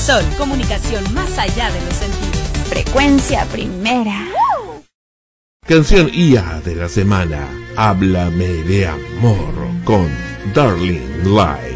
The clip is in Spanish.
Sol, comunicación más allá de los sentidos. Frecuencia primera. Canción IA de la semana. Háblame de amor con Darling Light.